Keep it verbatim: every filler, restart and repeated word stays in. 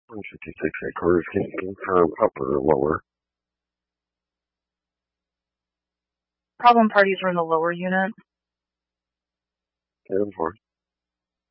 one fifty-six headquarters, can you confirm upper or lower? Problem parties are in the lower unit. ten four.